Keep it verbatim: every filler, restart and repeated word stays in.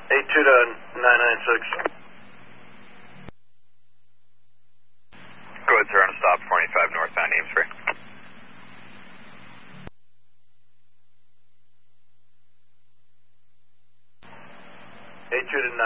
eight two to nine nine six. Go ahead, sir, on a stop, forty-five northbound, Amesbury. eight two to nine.